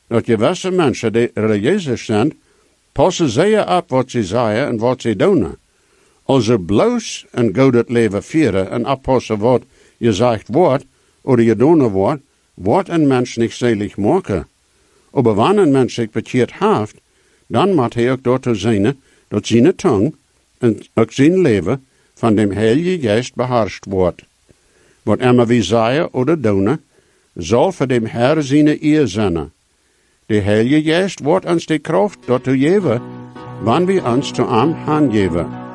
dat gewisse mensen die religieus zijn, passen zeer op wat ze zeggen en wat ze doen. Als ze bloos een goed leven vieren en oppassen wat je zegt wordt, oder je doen wordt een mens niet selig maken. Aber wanneer een mens zich bekeerd heeft, dan moet hij ook daartoe zijn dat zijn tong en ook zijn leven van dem Heilige Geest beherrscht wordt. Wat immer wie zeggen oder doen, zal voor dem Herr zijn eer zijn. De Heilige Geest wordt ons de kracht daartoe geven, wanneer we ons zu hem aangeven.